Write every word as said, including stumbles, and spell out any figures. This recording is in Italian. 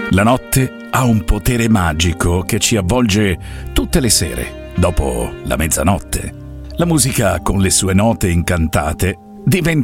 La notte ha un potere magico che ci avvolge tutte le sere, dopo la mezzanotte. La musica, con le sue note incantate, diventa